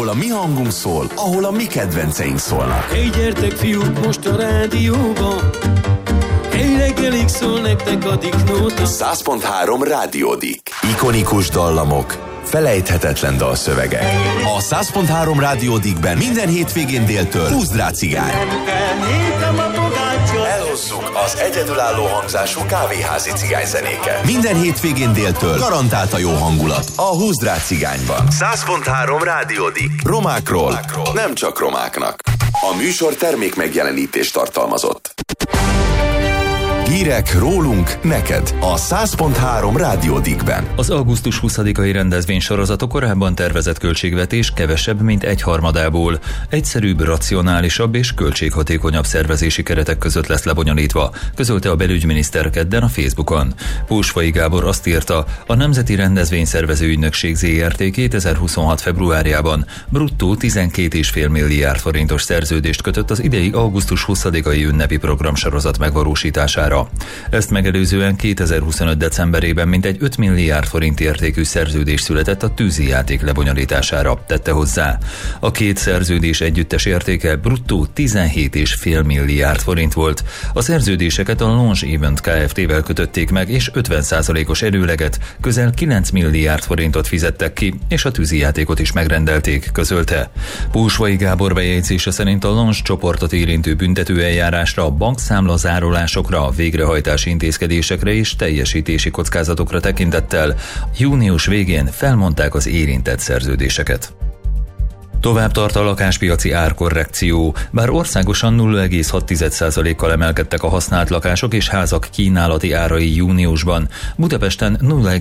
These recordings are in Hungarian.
a mi hangunk szól, ahol a mi kedvenceink szólnak. Hey, gyertek fiúk, most a rádióba, hey, reggelig szól nektek a Dick-nóta. 100.3 Rádió Dick. Ikonikus dallamok, felejthetetlen dalszövegek. A 100.3 Rádió Dickben minden hétvégén déltől Húzd rá cigány. Elhozzuk az egyedülálló hangzású kávéházi cigányzenéket. Minden hétvégén déltől garantált a jó hangulat a Húzd rá cigányban. 100.3 Rádió Dick. Romákról, nem csak romáknak. A műsor termék megjelenítést tartalmazott. Hírek rólunk, neked a 100.3 Rádió Dickben. Az augusztus 20-ai rendezvénysorozat a korábban tervezett költségvetés kevesebb, mint egyharmadából egyszerűbb, racionálisabb és költséghatékonyabb szervezési keretek között lesz lebonyolítva, közölte a belügyminiszter kedden a Facebookon. Pósfai Gábor azt írta, a Nemzeti Rendezvényszervező Ügynökség ZRT 2026. februárjában bruttó 12,5 milliárd forintos szerződést kötött az idei augusztus 20-ai ünnepi programsorozat megvalósítására. Ezt megelőzően 2025. decemberében mintegy 5 milliárd forint értékű szerződés született a tűzijáték lebonyolítására, tette hozzá. A két szerződés együttes értéke bruttó 17,5 milliárd forint volt. A szerződéseket a Launch Event Kft-vel kötötték meg, és 50%-os előleget, közel 9 milliárd forintot fizettek ki, és a tűzijátékot is megrendelték, közölte. Pósfai Gábor bejegyzése szerint a Launch csoportot érintő büntetőeljárásra, bankszámlazárolásokra, végrehajtási intézkedésekre és teljesítési kockázatokra tekintettel június végén felmondták az érintett szerződéseket. Tovább tart a lakáspiaci árkorrekció, bár országosan 0,6%-kal emelkedtek a használt lakások és házak kínálati árai júniusban, Budapesten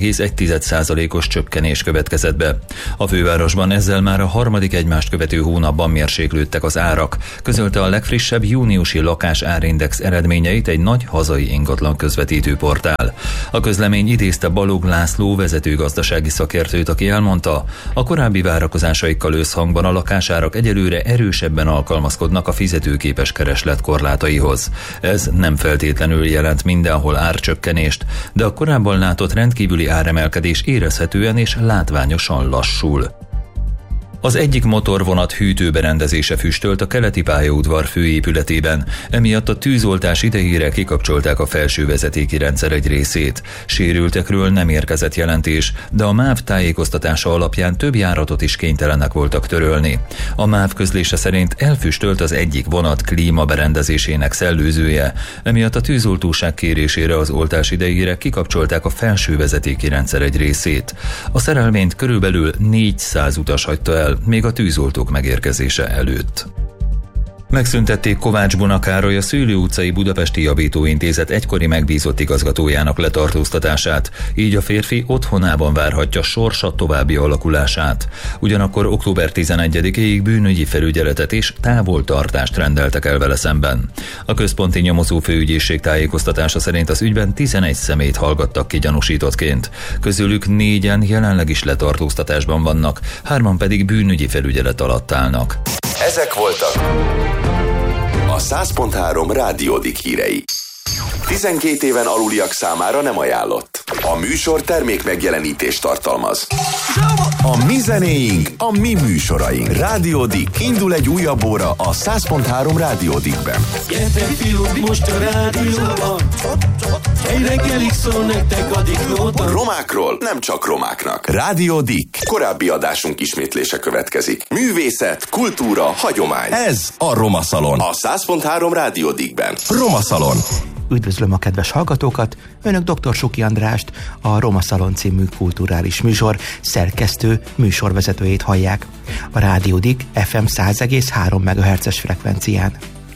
0,1%-os csökkenés következett be. A fővárosban ezzel már a harmadik egymást követő hónapban mérséklődtek az árak, közölte a legfrissebb júniusi lakásárindex eredményeit egy nagy hazai ingatlan közvetítő portál. A közlemény idézte Balogh László vezető gazdasági szakértőt, aki elmondta, a korábbi várakozásaikkal összhangban a lakásárak egyelőre erősebben alkalmazkodnak a fizetőképes kereslet korlátaihoz. Ez nem feltétlenül jelent mindenhol árcsökkenést, de a korábban látott rendkívüli áremelkedés érezhetően és látványosan lassul. Az egyik motorvonat hűtőberendezése füstölt a keleti pályaudvar főépületében, emiatt a tűzoltás idejére kikapcsolták a felső vezetéki rendszer egy részét. Sérültekről nem érkezett jelentés, de a MÁV tájékoztatása alapján több járatot is kénytelenek voltak törölni. A MÁV közlése szerint elfüstölt az egyik vonat klímaberendezésének szellőzője, emiatt a tűzoltóság kérésére az oltás idejére kikapcsolták a felső vezetéki rendszer egy részét. A szerelvényt körülbelül 400 utas hagyta el, még a tűzoltók megérkezése előtt. Megszüntették Kovács Bona Károly, a Szőlő utcai Budapesti Javítóintézet egykori megbízott igazgatójának letartóztatását, így a férfi otthonában várhatja sorsa további alakulását. Ugyanakkor október 11-ig bűnügyi felügyeletet és távoltartást rendeltek el vele szemben. A központi nyomozófőügyészség tájékoztatása szerint az ügyben 11 személyt hallgattak ki gyanúsítottként. Közülük 4-en jelenleg is letartóztatásban vannak, 3 pedig bűnügyi felügyelet alatt állnak. Ezek voltak a 100.3 Rádió Dick hírei. 12 éven aluliak számára nem ajánlott. A műsor termék megjelenítést tartalmaz. A mi zenéink, a mi műsoraink. Rádió Dick. Indul egy újabb óra a 100.3 Rádió Dickben. Gyertek fiúk, most a rádióban, egy reggelig szól nektek a Dick-nóta. Romákról, nem csak romáknak. Rádió Dick. Korábbi adásunk ismétlése következik. Művészet, kultúra, hagyomány. Ez a Roma Szalon. A 100.3 Rádió Dickben. Roma Szalon. Üdvözlöm a kedves hallgatókat! Önök dr. Suki Andrást, a Roma Szalon című kulturális műsor szerkesztő műsorvezetőjét hallják. A Rádió Dick FM 100,3 MHz-es frekvencián.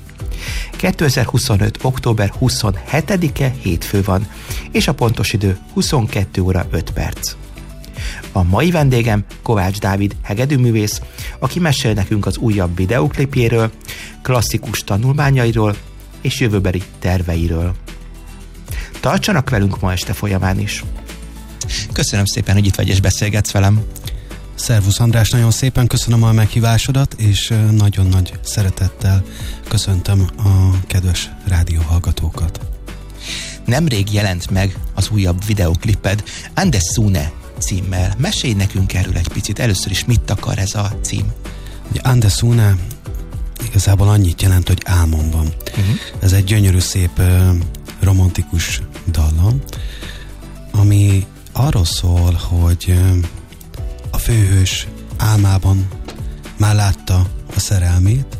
2025. október 27-e hétfő van, és a pontos idő 22 óra 5 perc. A mai vendégem Kovács Dávid hegedűművész, aki mesél nekünk az újabb videóklipjéről, klasszikus tanulmányairól és jövőbeli terveiről. Tartsanak velünk ma este folyamán is. Köszönöm szépen, hogy itt vagy és beszélgetsz velem. Szervusz András, nagyon szépen köszönöm a meghívásodat, és nagyon nagy szeretettel köszöntöm a kedves rádióhallgatókat. Nemrég jelent meg az újabb videókliped, Andessune címmel. Mesélj nekünk erről egy picit. Először is mit akar ez a cím? Andesune igazából annyit jelent, hogy álmomban. Ez egy gyönyörű, szép, romantikus dallam, ami arról szól, hogy a főhős álmában már látta a szerelmét,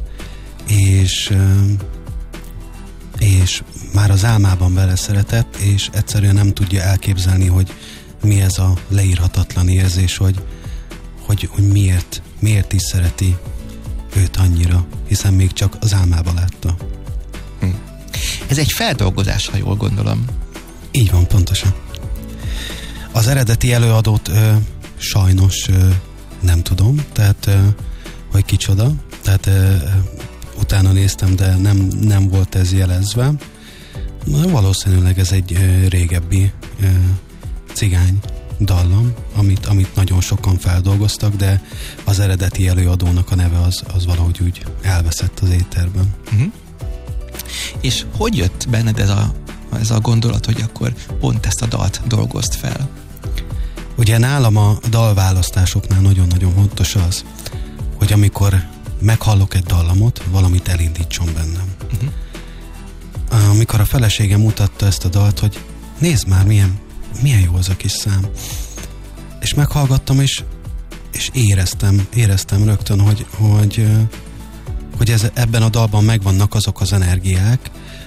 és már az álmában beleszeretett, és egyszerűen nem tudja elképzelni, hogy mi ez a leírhatatlan érzés, hogy miért is szereti őt annyira, hiszen még csak az álmába látta. Ez egy feldolgozás, ha jól gondolom. Így van, pontosan. Az eredeti előadót sajnos nem tudom, tehát hogy kicsoda, tehát utána néztem, de nem volt ez jelezve. Valószínűleg ez egy régebbi cigány dallam, amit nagyon sokan feldolgoztak, de az eredeti előadónak a neve az valahogy úgy elveszett az éterben. És hogy jött benned ez a gondolat, hogy akkor pont ezt a dalt dolgozt fel? Ugye nálam a dalválasztásoknál nagyon-nagyon fontos az, hogy amikor meghallok egy dallamot, valamit elindítson bennem. Amikor a feleségem mutatta ezt a dalt, hogy nézd már, milyen jó az a kis szám. És meghallgattam, és éreztem rögtön, hogy ebben a dalban megvannak azok az energiák,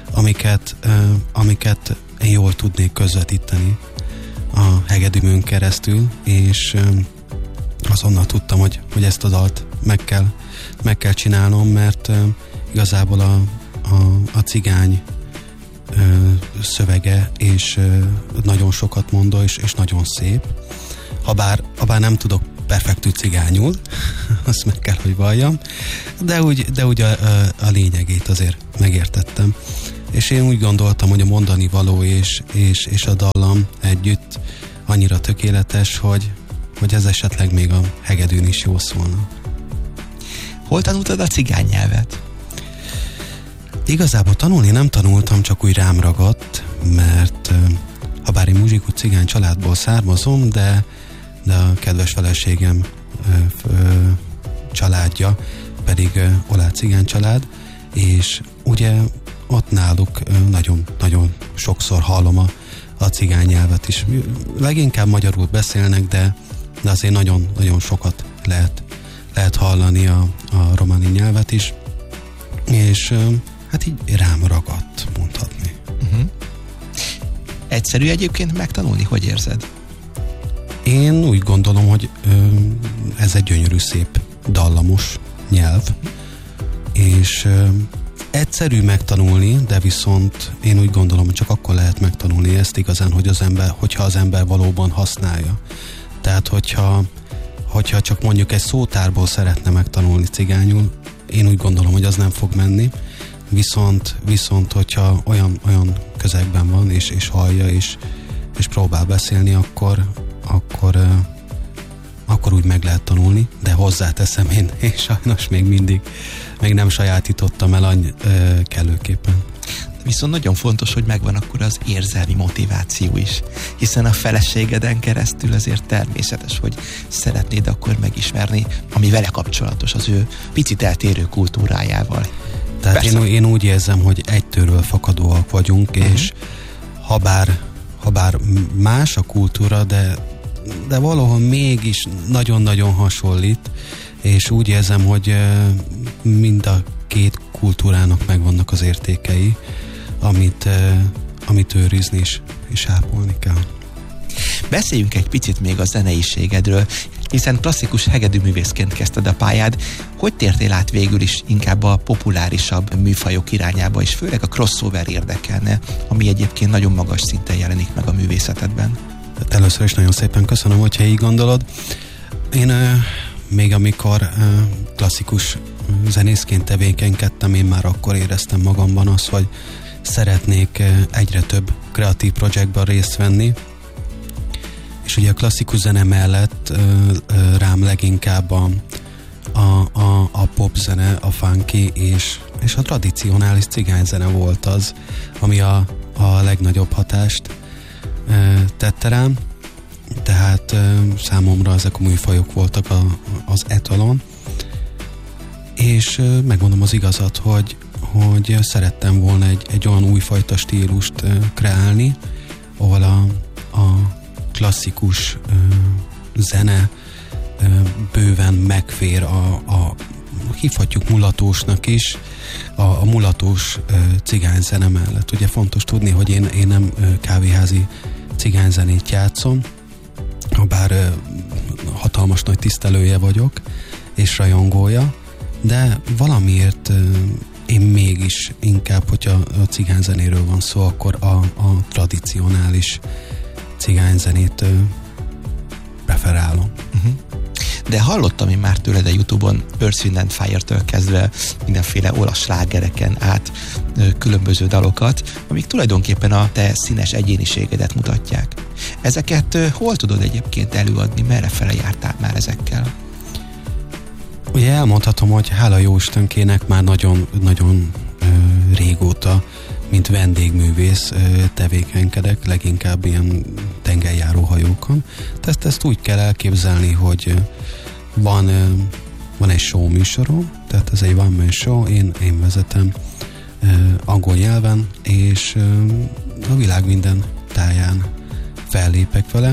amiket én jól tudnék közvetíteni a hegedűmön keresztül, és azonnal tudtam, hogy ezt a dalt meg kell csinálnom, mert igazából a cigány szövege, és nagyon sokat mondó, és nagyon szép. Habár nem tudok perfektű cigányul, azt meg kell, hogy valljam, de úgy a lényegét azért megértettem. És én úgy gondoltam, hogy a mondani való és a dallam együtt annyira tökéletes, hogy ez esetleg még a hegedűn is jó szólna. Hol tanultad a cigány nyelvet? Igazából tanulni nem tanultam, csak úgy rám ragadt, mert habár én muzsikú cigány családból származom, de a kedves feleségem családja pedig oláh cigány család, és ugye ott náluk nagyon sokszor hallom a cigány nyelvet is. Leginkább magyarul beszélnek, de azért nagyon sokat lehet hallani a románi nyelvet is, és hát így rám ragadt, mondhatni. Egyszerű egyébként megtanulni, hogy érzed? Én úgy gondolom, hogy ez egy gyönyörű, szép, dallamos nyelv, és egyszerű megtanulni, de viszont én úgy gondolom, hogy csak akkor lehet megtanulni ezt igazán, hogyha az ember valóban használja. Tehát, hogyha csak mondjuk egy szótárból szeretne megtanulni cigányul, én úgy gondolom, hogy az nem fog menni, viszont hogyha olyan közegben van, és hallja, és próbál beszélni, akkor úgy meg lehet tanulni, de hozzáteszem, én sajnos még nem sajátítottam el kellőképpen. Viszont nagyon fontos, hogy megvan akkor az érzelmi motiváció is, hiszen a feleségeden keresztül azért természetes, hogy szeretnéd akkor megismerni, ami vele kapcsolatos, az ő picit eltérő kultúrájával. Tehát én úgy érzem, hogy egytőről fakadóak vagyunk, és habár más a kultúra, de valahol mégis nagyon-nagyon hasonlít, és úgy érzem, hogy mind a két kultúrának megvannak az értékei, amit őrizni és ápolni kell. Beszéljünk egy picit még a zeneiségedről, hiszen klasszikus hegedűművészként kezdted a pályád. Hogy tértél át végül is inkább a populárisabb műfajok irányába, és főleg a crossover érdekelne, ami egyébként nagyon magas szinten jelenik meg a művészetedben? Először is nagyon szépen köszönöm, hogyha így gondolod. Én még amikor klasszikus zenészként tevékenykedtem, én már akkor éreztem magamban azt, hogy szeretnék egyre több kreatív projektben részt venni, és ugye a klasszikus zene mellett rám leginkább a popzene, a funky és a tradicionális cigányzene volt az, ami a legnagyobb hatást tette rám, tehát számomra ezek a műfajok voltak az etalon, És megmondom az igazat, hogy szerettem volna egy olyan újfajta stílust kreálni, ahol a klasszikus zene bőven megfér a hívhatjuk mulatósnak is, a mulatós cigányzene mellett. Ugye fontos tudni, hogy én nem kávéházi cigányzenét játszom, bár hatalmas nagy tisztelője vagyok, és rajongója, de valamiért én mégis inkább, hogyha a cigányzenéről van szó, akkor a tradicionális cigányzenét preferálom. De hallottam én már tőled a YouTube-on Earth, Wind and Fire-től kezdve mindenféle olasz slágereken át különböző dalokat, amik tulajdonképpen a te színes egyéniségedet mutatják. Ezeket hol tudod egyébként előadni? Merrefele jártál már ezekkel? Ugye elmondhatom, hogy hála Jóistenkének már nagyon régóta, mint vendégművész tevékenykedek, leginkább ilyen tengerjáró hajókon. Tehát ezt úgy kell elképzelni, hogy van egy show műsorom, tehát ez egy one man show, én vezetem angol nyelven, és a világ minden táján fellépek vele,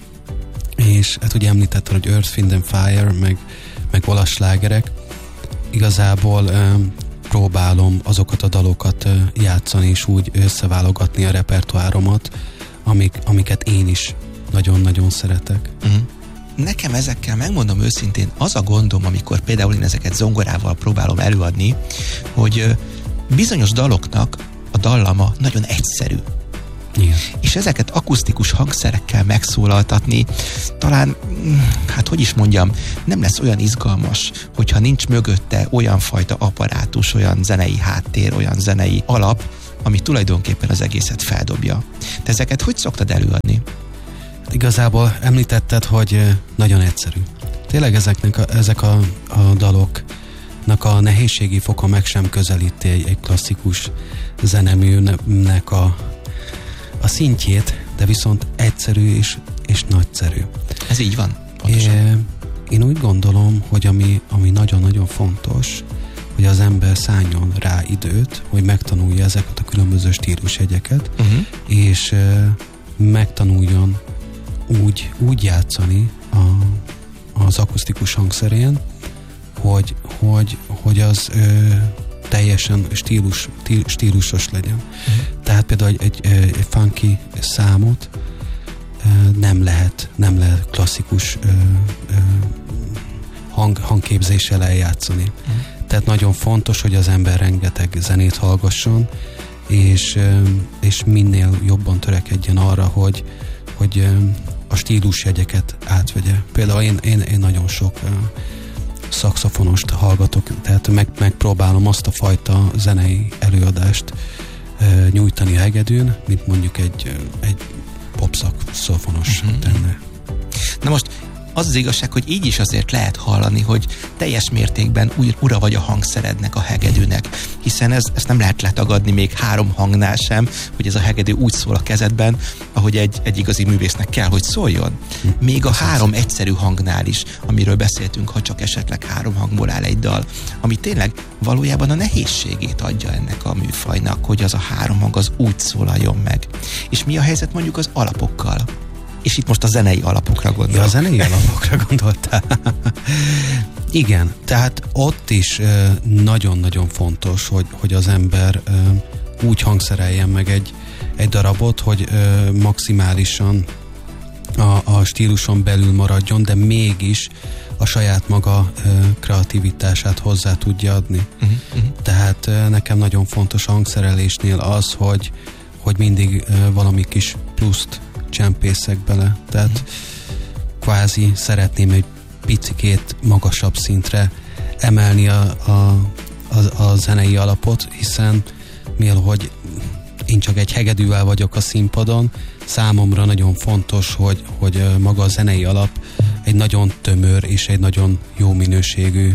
és hát ugye említettem, hogy Earth, Wind and Fire, meg olasz slágerek, igazából próbálom azokat a dalokat játszani, és úgy összeválogatni a repertoáromat, amiket én is nagyon-nagyon szeretek. Nekem ezekkel, megmondom őszintén, az a gondom, amikor például én ezeket zongorával próbálom előadni, hogy bizonyos daloknak a dallama nagyon egyszerű. Igen. És ezeket akusztikus hangszerekkel megszólaltatni talán, hát hogy is mondjam, nem lesz olyan izgalmas, hogyha nincs mögötte olyan fajta apparátus, olyan zenei háttér, olyan zenei alap, ami tulajdonképpen az egészet feldobja. Te ezeket hogy szoktad előadni? Igazából említetted, hogy nagyon egyszerű. Tényleg ezek a daloknak a nehézségi foka meg sem közelíti egy klasszikus zeneműnek a szintjét, de viszont egyszerű és nagyszerű. Ez így van? Pontosan. Én úgy gondolom, hogy ami nagyon-nagyon fontos, hogy az ember szálljon rá időt, hogy megtanulja ezeket a különböző stílusjegyeket, és megtanuljon úgy játszani az akusztikus hangszerén, hogy az teljesen stílusos legyen. Tehát például egy funky számot nem lehet klasszikus hangképzéssel eljátszani. Tehát nagyon fontos, hogy az ember rengeteg zenét hallgasson, és minél jobban törekedjen arra, hogy a stílusjegyeket átvegye. Például én nagyon sok szaxofonost hallgatok, tehát megpróbálom azt a fajta zenei előadást nyújtani hegedűn, mint mondjuk egy pop-szaxofonos tenne. Na most az igazság, hogy így is azért lehet hallani, hogy teljes mértékben ura vagy a hangszerednek, a hegedűnek, hiszen ezt nem lehet letagadni még 3 hangnál sem, hogy ez a hegedű úgy szól a kezedben, ahogy egy igazi művésznek kell, hogy szóljon. Még a 3 egyszerű hangnál is, amiről beszéltünk, ha csak esetleg 3 hangból áll egy dal, ami tényleg valójában a nehézségét adja ennek a műfajnak, hogy az a 3 hang az úgy szólaljon meg. És mi a helyzet mondjuk az alapokkal? És itt most a zenei alapokra gondolok. Ja, a zenei alapokra gondoltál. Igen, tehát ott is nagyon-nagyon fontos, hogy az ember úgy hangszereljen meg egy darabot, hogy maximálisan a stíluson belül maradjon, de mégis a saját maga kreativitását hozzá tudja adni. Tehát nekem nagyon fontos a hangszerelésnél az, hogy mindig valami kis pluszt csempészek bele. Tehát kvázi szeretném egy picikét magasabb szintre emelni a zenei alapot, hiszen mivel hogy én csak egy hegedűvel vagyok a színpadon, számomra nagyon fontos, hogy maga a zenei alap egy nagyon tömör és egy nagyon jó minőségű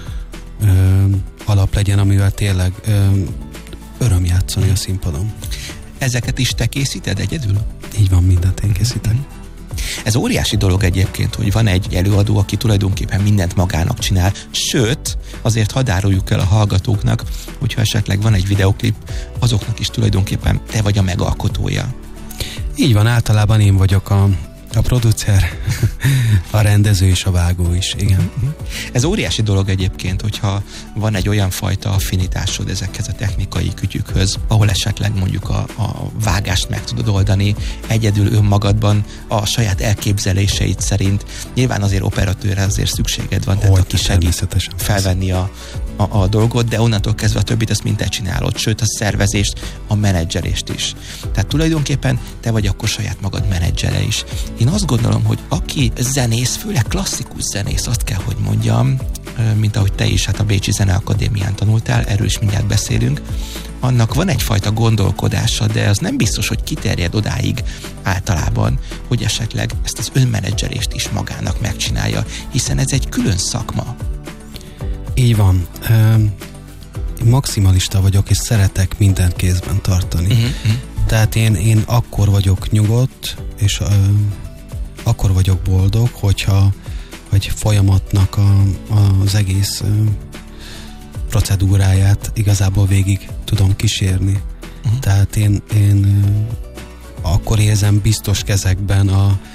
alap legyen, amivel tényleg öröm játszani a színpadon. Ezeket is te készíted egyedül? Így van, mindent én készítek. Ez óriási dolog egyébként, hogy van egy előadó, aki tulajdonképpen mindent magának csinál, sőt, azért hadd áruljuk el a hallgatóknak, hogyha esetleg van egy videoklip, azoknak is tulajdonképpen te vagy a megalkotója. Így van, általában én vagyok a producer, a rendező és a vágó is, igen. Ez óriási dolog egyébként, hogyha van egy olyan fajta affinitásod ezekhez a technikai kütyükhöz, ahol esetleg mondjuk a vágást meg tudod oldani egyedül önmagadban a saját elképzeléseid szerint. Nyilván azért operatőrre azért szükséged van, tehát aki segít felvenni a dolgot, de onnantól kezdve a többit ezt mind te csinálod, sőt a szervezést, a menedzselést is. Tehát tulajdonképpen te vagy akkor saját magad menedzsere is. Én azt gondolom, hogy aki zenész, főleg klasszikus zenész, azt kell, hogy mondjam, mint ahogy te is, hát a Bécsi Zeneakadémián tanultál, erről is mindjárt beszélünk, annak van egyfajta gondolkodása, de az nem biztos, hogy kiterjed odáig általában, hogy esetleg ezt az önmenedzselést is magának megcsinálja, hiszen ez egy külön szakma. Így van. Maximalista vagyok, és szeretek mindent kézben tartani. Tehát én akkor vagyok nyugodt, és akkor vagyok boldog, hogyha egy folyamatnak az egész procedúráját igazából végig tudom kísérni. Tehát én akkor érzem biztos kezekben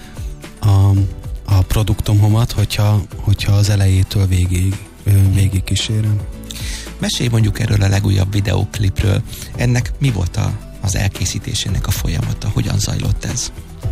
a produktumomat, hogyha az elejétől végig kísérem. Mesélj mondjuk erről a legújabb videóklipről. Ennek mi volt az elkészítésének a folyamata? Hogyan zajlott ez?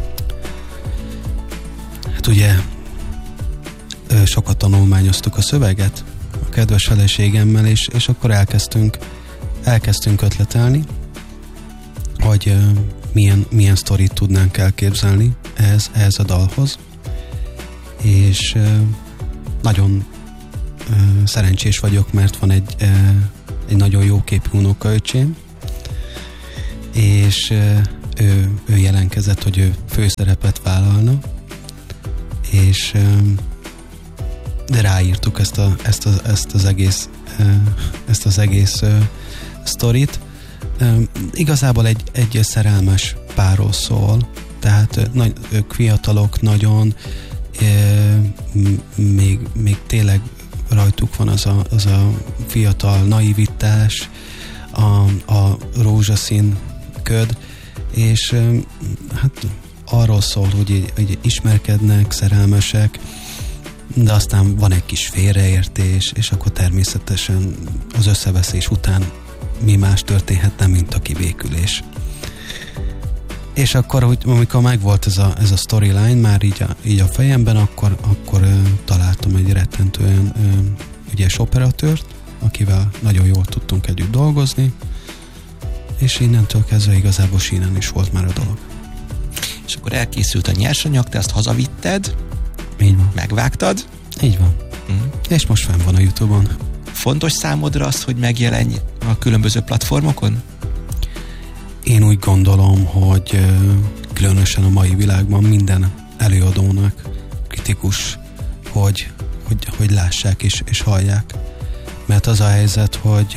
Hát ugye sokat tanulmányoztuk a szöveget a kedves feleségemmel, és akkor elkezdtünk ötletelni, hogy milyen sztorit tudnánk elképzelni ehhez a dalhoz. És nagyon szerencsés vagyok, mert van egy nagyon jó képű unokaöcsém, és ő jelentkezett, hogy ő főszerepet vállalna, és de ráírtuk ezt az egész sztorit. Igazából egy szerelmes párról szól, tehát ők fiatalok nagyon, még tényleg rajtuk van az a fiatal naivitás, a rózsaszín köd, és hát arról szól, hogy ismerkednek, szerelmesek, de aztán van egy kis félreértés, és akkor természetesen az összeveszés után mi más történhetne, mint a kibékülés. És akkor, amikor megvolt ez a storyline már így a fejemben, akkor találtam egy rettentően ügyes operatőrt, akivel nagyon jól tudtunk együtt dolgozni, és innentől kezdve igazából sínen is volt már a dolog. És akkor elkészült a nyersanyag, te azt hazavitted, így van. Megvágtad. Így van. És most fenn van a YouTube-on. Fontos számodra az, hogy megjelenj a különböző platformokon? Én úgy gondolom, hogy különösen a mai világban minden előadónak kritikus, hogy lássák és hallják. Mert az a helyzet,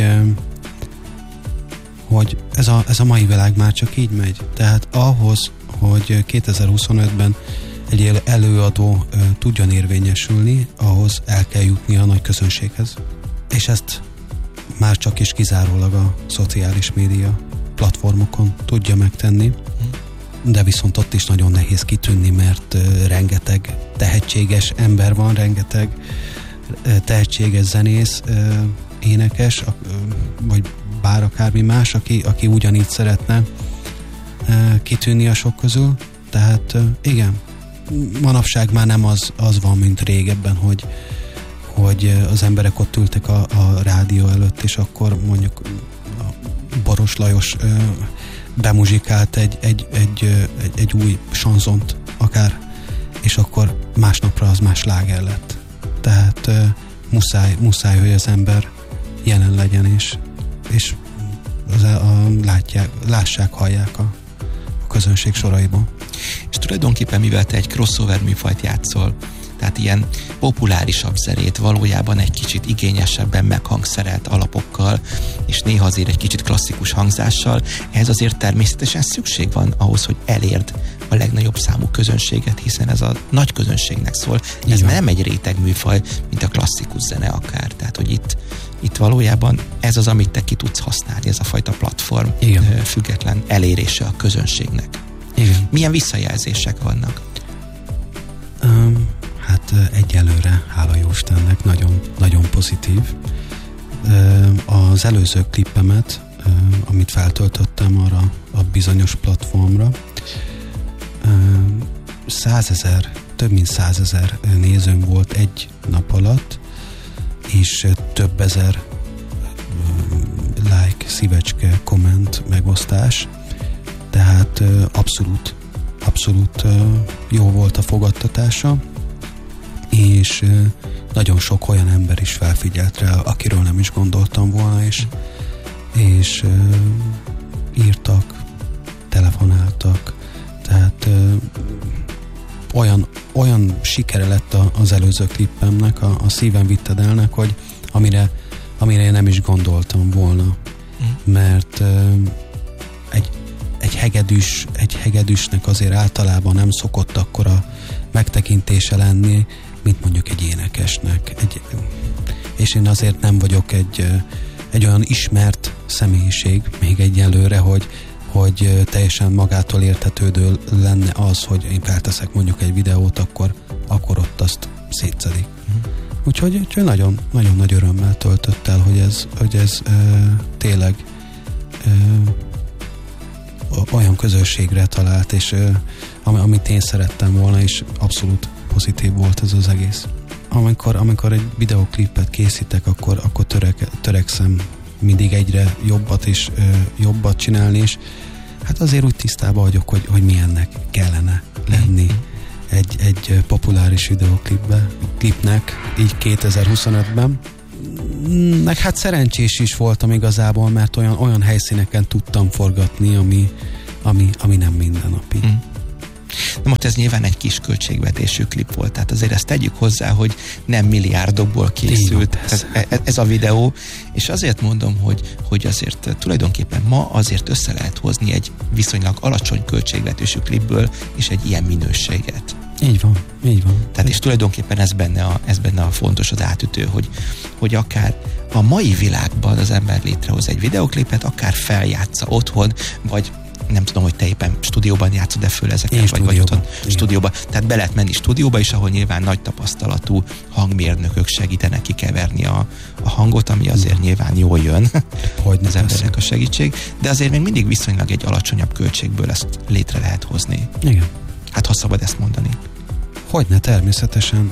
hogy ez a mai világ már csak így megy. Tehát ahhoz, hogy 2025-ben egy előadó tudjon érvényesülni, ahhoz el kell jutni a nagy közönséghez. És ezt már csak és kizárólag a szociális média platformokon tudja megtenni, de viszont ott is nagyon nehéz kitűnni, mert rengeteg tehetséges ember van, rengeteg tehetséges zenész, énekes, vagy bár akármi más, aki ugyanígy szeretne kitűnni a sok közül. Tehát igen, manapság már nem az van, mint régebben, hogy az emberek ott ültek a rádió előtt, és akkor mondjuk Boros Lajos bemuzsikált egy új sanzont akár, és akkor másnapra az más sláger lett. Tehát muszáj, hogy az ember jelen legyen, és lássák, hallják a közönség soraiban. És tulajdonképpen mivel te egy crossover műfajt játszol, Tehát ilyen populárisabb zenét valójában egy kicsit igényesebben meghangszerelt alapokkal, és néha azért egy kicsit klasszikus hangzással. Ehhez azért természetesen szükség van ahhoz, hogy elérd a legnagyobb számú közönséget, hiszen ez a nagy közönségnek szól. Ez nem egy réteg műfaj, mint a klasszikus zene akár. Tehát, hogy itt valójában ez az, amit te ki tudsz használni, ez a fajta platform. Független elérése a közönségnek. Igen. Milyen visszajelzések vannak? Hát egyelőre, hála Jóistennek, nagyon, nagyon pozitív. Az előző klippemet, amit feltöltöttem arra a bizonyos platformra, több mint 100 000 nézőm volt egy nap alatt, és több ezer like, szívecske, komment, megosztás. Tehát abszolút jó volt a fogadtatása, és nagyon sok olyan ember is felfigyelt rá, akiről nem is gondoltam volna, és írtak, telefonáltak, tehát olyan sikere lett az előző klippemnek, a Szívem vitted elnek, hogy amire én nem is gondoltam volna, mert egy hegedűsnek azért általában nem szokott akkora megtekintése lenni, mint mondjuk egy énekesnek. És én azért nem vagyok egy olyan ismert személyiség még egyelőre, hogy teljesen magától értetődő lenne az, hogy én felteszek mondjuk egy videót, akkor ott azt szétszedik. Úgyhogy nagyon, nagyon nagy örömmel töltött el, hogy ez tényleg olyan közösségre talált, és amit én szerettem volna, és abszolút pozitív volt ez az egész. Amikor egy videoklipet készítek, akkor törekszem mindig egyre jobbat és jobbat csinálni, és hát azért úgy tisztában vagyok, hogy milyennek kellene lenni egy populáris videoklipnek, így 2025-ben. Meg hát szerencsés is voltam igazából, mert olyan helyszíneken tudtam forgatni, ami nem mindennapi. Na most ez nyilván egy kis költségvetésű klip volt, tehát azért ezt tegyük hozzá, hogy nem milliárdokból készült ez a videó, és azért mondom, hogy azért tulajdonképpen ma azért össze lehet hozni egy viszonylag alacsony költségvetésű klipből és egy ilyen minőséget. Így van. Tehát és tulajdonképpen ez benne a fontos, az átütő, hogy akár a mai világban az ember létrehoz egy videoklipet, akár feljátsza otthon, vagy nem tudom, hogy te éppen stúdióban játszod, de föl ezeket, vagy otthon stúdióban. Tehát be lehet menni stúdióba is, ahol nyilván nagy tapasztalatú hangmérnökök segítenek kikeverni a hangot, ami azért nyilván jól jön az embernek a segítség, de azért még mindig viszonylag egy alacsonyabb költségből ezt létre lehet hozni. Igen. Hát ha szabad ezt mondani. Hogyne, természetesen.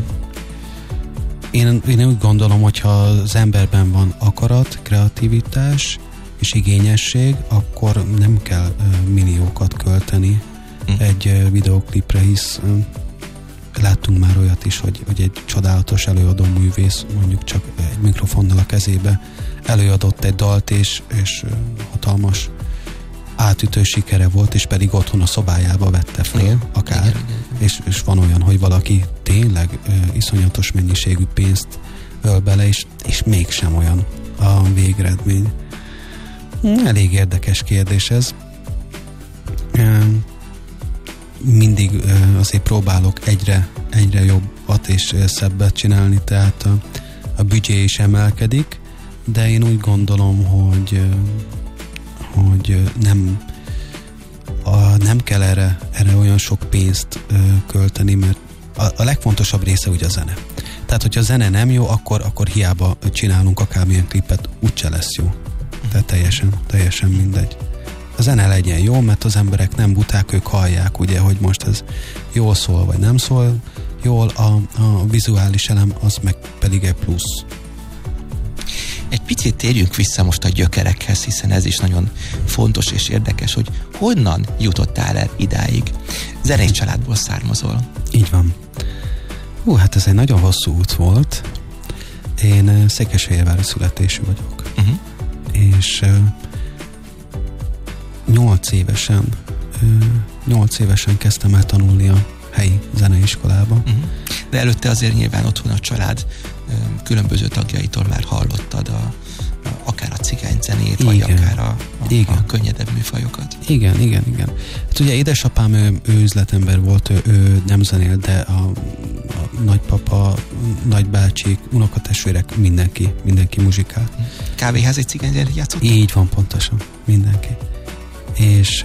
Én úgy gondolom, hogyha az emberben van akarat, kreativitás és igényesség, akkor nem kell milliókat költeni egy videoklipre, hisz láttunk már olyat is, hogy egy csodálatos előadó művész mondjuk csak egy mikrofonnal a kezébe előadott egy dalt, és hatalmas átütő sikere volt, és pedig otthon a szobájába vette fel, akár. Igen. És van olyan, hogy valaki tényleg iszonyatos mennyiségű pénzt öl bele, és mégsem olyan a végeredmény. Elég érdekes kérdés ez. Mindig azért próbálok egyre jobbat és szebbet csinálni, tehát a büdzsé is emelkedik, de én úgy gondolom, hogy nem kell erre olyan sok pénzt költeni, mert a legfontosabb része ugye a zene. Tehát, hogyha a zene nem jó, akkor hiába csinálunk akármilyen klipet, úgyse lesz jó. Tehát teljesen mindegy. A zene legyen jó, mert az emberek nem buták, ők hallják, ugye, hogy most ez jól szól, vagy nem szól jól, a vizuális elem az meg pedig egy plusz. Egy picit térjünk vissza most a gyökerekhez, hiszen ez is nagyon fontos és érdekes, hogy honnan jutottál el idáig. Zenei családból származol. Így van. Hát ez egy nagyon hosszú út volt. Én székesfehérvári születésű vagyok. És 8 évesen kezdtem el tanulni a helyi zeneiskolába. De előtte azért nyilván otthon a család különböző tagjaitól már hallottad akár a cigányzenét, vagy akár a könnyedebb műfajokat. Igen. Hát ugye édesapám, ő üzletember volt, ő nem zenél, de a nagypapa, nagybácsik, unokatestvérek, mindenki muzsikált. Kávéházi cigányzenét játszottak? Így van, pontosan, mindenki. És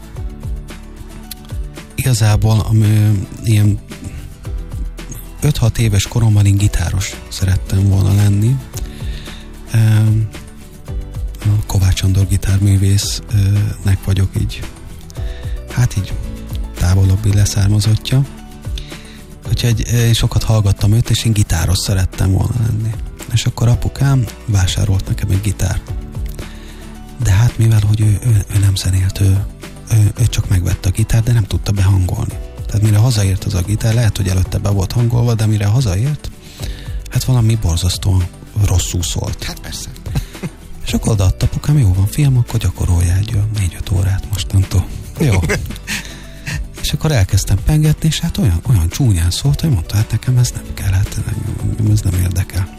igazából ilyen 5-6 éves koromban én gitáros szerettem volna lenni. A Kovács Andor gitárművésznek vagyok így távolabbi leszármazottja. Úgyhogy én sokat hallgattam őt, és én gitáros szerettem volna lenni. És akkor apukám vásárolt nekem egy gitárt. De hát mivel, hogy ő nem zenélt, ő csak megvette a gitárt, de nem tudta behangolni. Tehát mire hazaért az a gitár, lehet, hogy előtte be volt hangolva, de mire hazaért, hát valami borzasztóan rosszul szólt. Hát persze. És akkor odaadta apukám, jó van fiam, akkor gyakorolj egy 4-5 órát mostantól. Jó. És akkor elkezdtem pengetni, és hát olyan csúnyán szólt, hogy mondta, hát nekem ez nem kell, hát ez nem érdekel.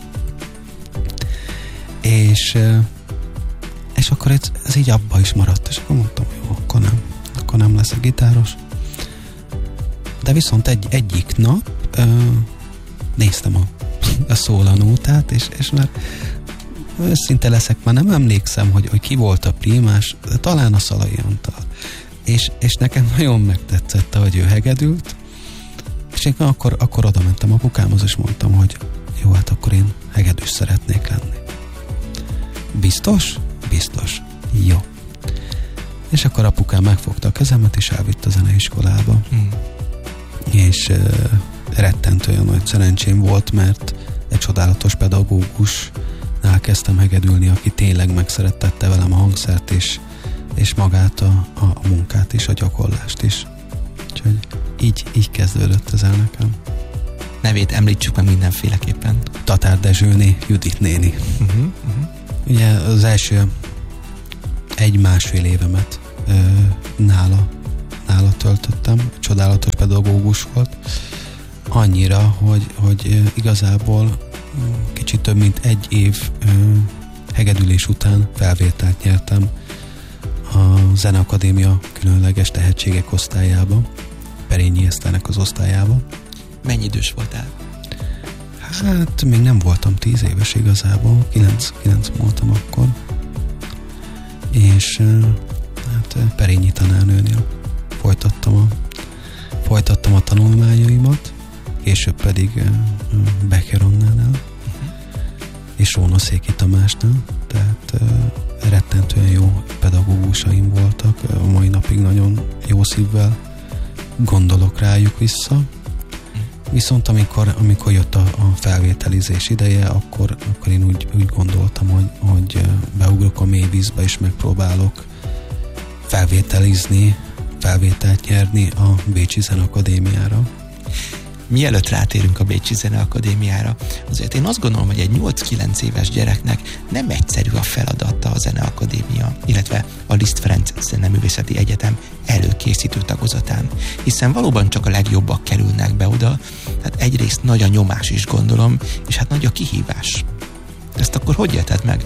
És akkor ez így abba is maradt, és akkor mondtam, jó, akkor nem leszek gitáros. De viszont egyik nap néztem a szólanótát, és már őszinte leszek, már nem emlékszem, hogy ki volt a prímás, talán a Szalai Antal. És nekem nagyon megtetszett, hogy ő hegedült, és én akkor oda mentem apukámhoz, és mondtam, hogy jó, hát akkor én hegedűs szeretnék lenni. Biztos? Biztos. Jó. És akkor apukám megfogta a kezemet, és elvitt a zeneiskolába. És rettentően nagy szerencsém volt, mert egy csodálatos pedagógusnál kezdtem hegedülni, aki tényleg megszerettette velem a hangszert, és magát a munkát is, a gyakorlást is. Úgyhogy így kezdődött ez el nekem. Nevét említsük meg mindenféleképpen. Tatár Dezsőné, Judit néni. Ugye az első 1-1,5 évemet nála töltöttem, csodálatos pedagógus volt. Annyira, hogy igazából kicsit több mint 1 év hegedülés után felvételt nyertem a Zeneakadémia különleges tehetségek osztályába, Perényi Eszternek az osztályába. Mennyi idős voltál? Hát még nem voltam 10 éves igazából, 9 voltam akkor. És hát Perényi tanárnőnél folytattam a tanulmányaimat, később pedig Becker Annánál, és Róna-Széki Tamásnál, tehát rettentően jó pedagógusaim voltak, a mai napig nagyon jó szívvel gondolok rájuk vissza. Viszont amikor jött a felvételizés ideje, akkor én úgy gondoltam, hogy beugrok a mély vízbe, és megpróbálok felvételt nyerni a Bécsi Zeneakadémiára. Mielőtt rátérünk a Bécsi Zeneakadémiára, azért én azt gondolom, hogy egy 8-9 éves gyereknek nem egyszerű a feladata a Zeneakadémia, illetve a Liszt Ferenc Zeneművészeti Egyetem előkészítő tagozatán, hiszen valóban csak a legjobbak kerülnek be oda, hát egyrészt nagy a nyomás is gondolom, és hát nagy a kihívás. Ezt akkor hogy élted meg?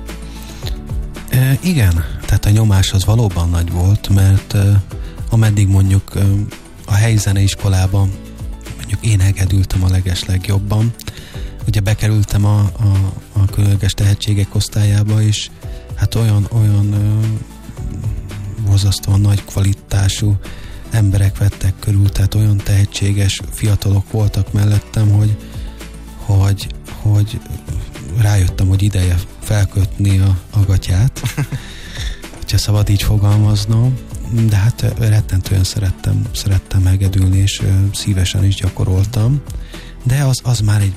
Igen, tehát a nyomás az valóban nagy volt, mert ameddig mondjuk a helyi zeneiskolában mondjuk én hegedültem a legeslegjobban, ugye bekerültem a különleges tehetségek osztályába, és hát olyan borzasztóan nagy kvalitású emberek vettek körül, tehát olyan tehetséges fiatalok voltak mellettem, hogy rájöttem, hogy ideje felkötni a gatyát, hogyha szabad így fogalmaznom, de hát rettentően szerettem hegedülni, és szívesen is gyakoroltam, de az már egy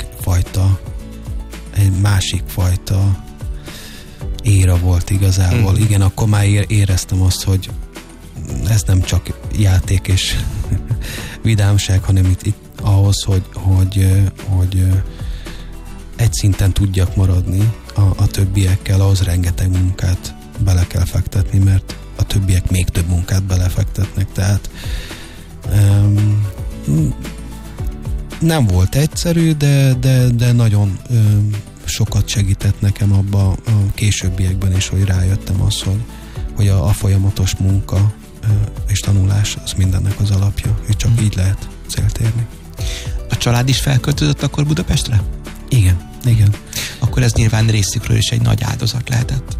másik fajta éra volt igazából. Igen, akkor már éreztem azt, hogy ez nem csak játék és vidámság, hanem itt ahhoz, hogy egy szinten tudjak maradni a többiekkel, ahhoz rengeteg munkát bele kell fektetni, mert a többiek még több munkát belefektetnek, tehát Nem volt egyszerű, de nagyon sokat segített nekem abba a későbbiekben is, hogy rájöttem az, hogy a folyamatos munka és tanulás az mindennek az alapja, és csak így lehet célt érni. A család is felköltözött akkor Budapestre? Igen. Akkor ez nyilván részükről is egy nagy áldozat lehetett.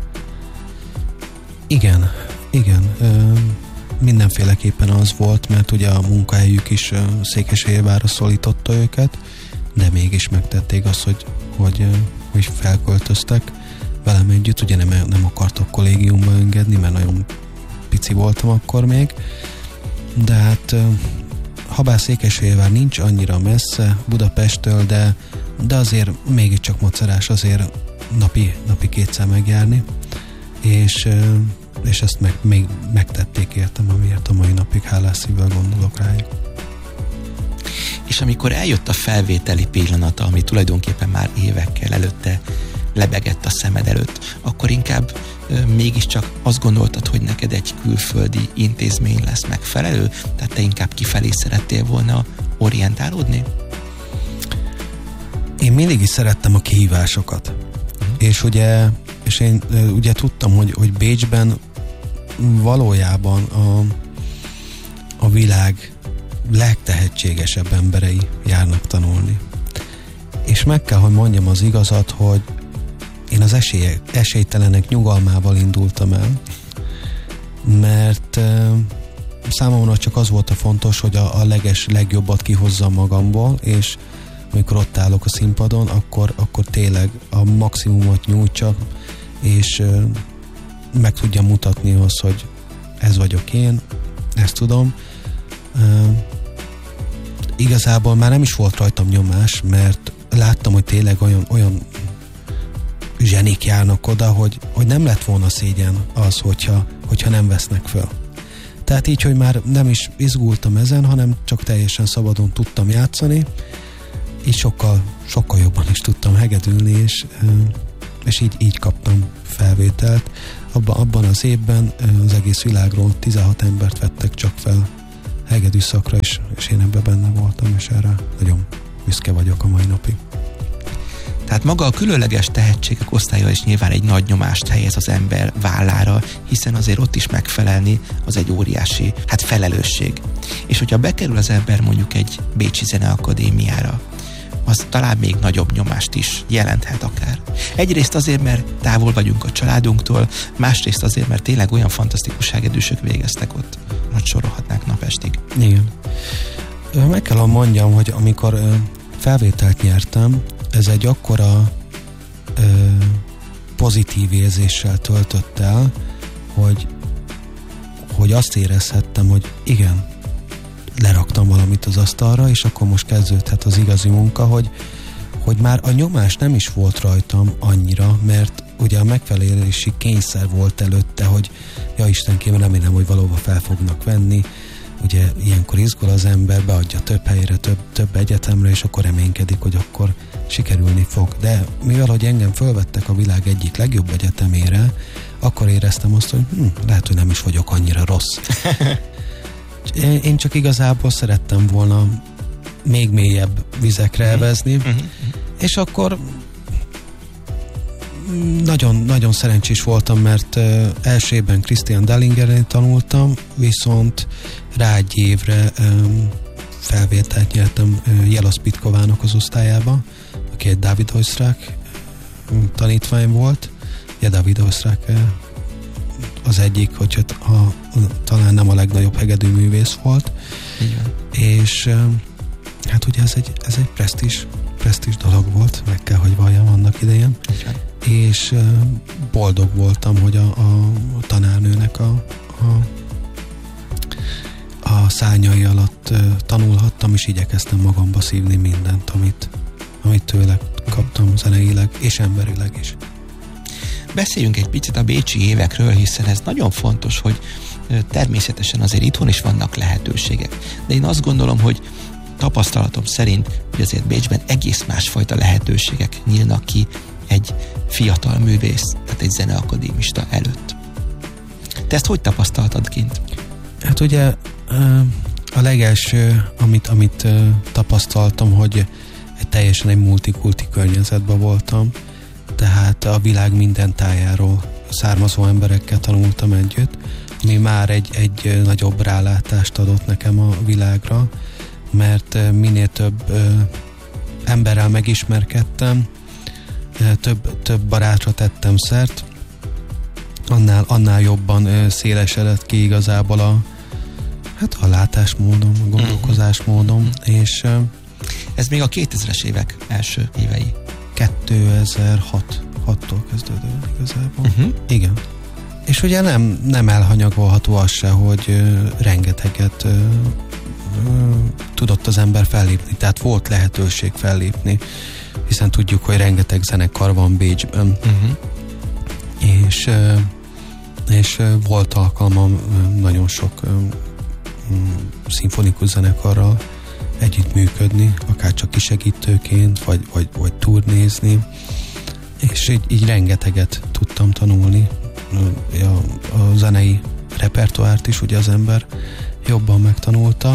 Igen. Mindenféleképpen az volt, mert ugye a munkahelyük is Székesfehérvárra szólította őket, de mégis megtették azt, hogy felköltöztek velem együtt. Ugye nem akartak kollégiumba engedni, mert nagyon pici voltam akkor még, de hát habár Székesfehérvár nincs annyira messze Budapesttől, de azért mégiscsak macerás azért napi kétszer megjárni, és ezt még megtették értem, amiért a mai napig hálás szívvel gondolok rájuk. És amikor eljött a felvételi pillanata, ami tulajdonképpen már évekkel előtte lebegett a szemed előtt, akkor inkább mégiscsak azt gondoltad, hogy neked egy külföldi intézmény lesz megfelelő? Tehát te inkább kifelé szerettél volna orientálódni? Én mindig is szerettem a kihívásokat. És én ugye tudtam, hogy Bécsben valójában a világ legtehetségesebb emberei járnak tanulni. És meg kell, hogy mondjam az igazat, hogy én az esélytelenek nyugalmával indultam el, mert számomra csak az volt a fontos, hogy a legjobbat kihozzam magamból, és amikor ott állok a színpadon, akkor tényleg a maximumot nyújtsak, és meg tudjam mutatni azt, hogy ez vagyok én, ezt tudom. Igazából már nem is volt rajtam nyomás, mert láttam, hogy tényleg olyan zsenik járnak oda, hogy nem lett volna szégyen az, hogyha nem vesznek föl. Tehát így, hogy már nem is izgultam ezen, hanem csak teljesen szabadon tudtam játszani, így sokkal jobban is tudtam hegedülni, és így kaptam felvételt. Abban az évben az egész világról 16 embert vettek csak fel hegedű szakra is, és én ebben benne voltam, és erre nagyon büszke vagyok a mai napig. Tehát maga a különleges tehetségek osztálya is nyilván egy nagy nyomást helyez az ember vállára, hiszen azért ott is megfelelni az egy óriási felelősség. És hogyha bekerül az ember mondjuk egy bécsi zeneakadémiára, az talán még nagyobb nyomást is jelenthet akár. Egyrészt azért, mert távol vagyunk a családunktól, másrészt azért, mert tényleg olyan fantasztikus hegedűsök végeztek ott, hogy sorolhatnánk napestig. Igen. Meg kell mondjam, hogy amikor felvételt nyertem, ez egy akkora pozitív érzéssel töltött el, hogy azt érezhettem, hogy igen, leraktam valamit az asztalra, és akkor most kezdődhet az igazi munka, hogy már a nyomás nem is volt rajtam annyira, mert ugye a megfelelési kényszer volt előtte, hogy ja Istenkém, remélem, hogy valóban fel fognak venni. Ugye ilyenkor izgul az ember, beadja több helyre, több egyetemre, és akkor reménykedik, hogy akkor sikerülni fog. De mivel, hogy engem fölvettek a világ egyik legjobb egyetemére, akkor éreztem azt, hogy lehet, hogy nem is vagyok annyira rossz. Én csak igazából szerettem volna még mélyebb vizekre elvezni, és akkor nagyon szerencsés voltam, mert első évben Christian Dallingernél tanultam, viszont rá egy évre felvételt nyertem Jelos Pitkovának az osztályába, aki egy David Oistrakh tanítvány volt. David Oistrakh az egyik, hogyha talán nem a legnagyobb hegedűművész volt. Igen. És hát ugye ez egy presztízs dolog volt, meg kell, hogy valljam annak idején. Igen. És boldog voltam, hogy a tanárnőnek a szárnyai alatt tanulhattam, és igyekeztem magamba szívni mindent, amit tőle kaptam zeneileg és emberileg is. Beszéljünk egy picit a bécsi évekről, hiszen ez nagyon fontos, hogy természetesen azért itthon is vannak lehetőségek. De én azt gondolom, hogy tapasztalatom szerint, hogy azért Bécsben egész másfajta lehetőségek nyílnak ki egy fiatal művész, tehát egy zeneakadémista előtt. Te ezt hogy tapasztaltad kint? Hát ugye A legelső, amit tapasztaltam, hogy teljesen egy multikulti környezetben voltam, tehát a világ minden tájáról származó emberekkel tanultam együtt, ami már egy nagyobb rálátást adott nekem a világra, mert minél több emberrel megismerkedtem, több barátra tettem szert, annál jobban szélesedett ki igazából a látásmódom, a gondolkozásmódom, és ez még a 2000-es évek első évei. 2006-tól kezdődött igazából. Igen. És ugye nem elhanyagolható az se, hogy rengeteget tudott az ember fellépni, tehát volt lehetőség fellépni, hiszen tudjuk, hogy rengeteg zenekar van Bécsben. És volt alkalmam nagyon sok szimfonikus zenekarral együttműködni, akár csak kisegítőként, vagy turnézni, és így rengeteget tudtam tanulni. A zenei repertoárt is ugye az ember jobban megtanulta,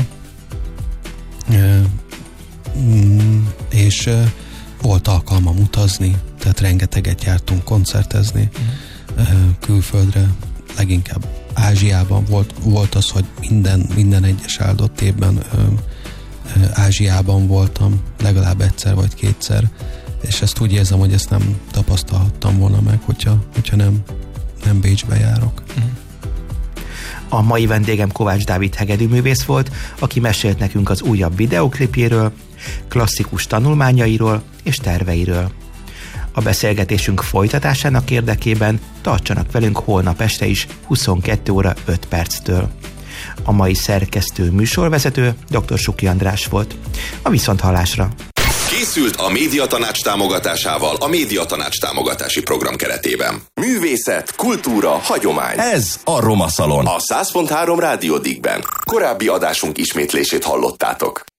és volt alkalmam utazni, tehát rengeteget jártunk koncertezni külföldre, leginkább Ázsiában volt az, hogy minden egyes áldott évben Ázsiában voltam legalább egyszer vagy kétszer, és ezt úgy érzem, hogy ezt nem tapasztalhattam volna meg, hogyha nem Bécsbe járok. A mai vendégem Kovács Dávid hegedűművész volt, aki mesélt nekünk az újabb videóklipjéről, klasszikus tanulmányairól és terveiről. A beszélgetésünk folytatásának érdekében tartsanak velünk holnap este is 22 óra 5 perctől. A mai szerkesztő műsorvezető dr. Suki András volt. A viszonthallásra! Készült a Médiatanács támogatásával a Médiatanács támogatási program keretében. Művészet, kultúra, hagyomány. Ez a Roma Szalon. A 100.3 Rádió Digben. Korábbi adásunk ismétlését hallottátok.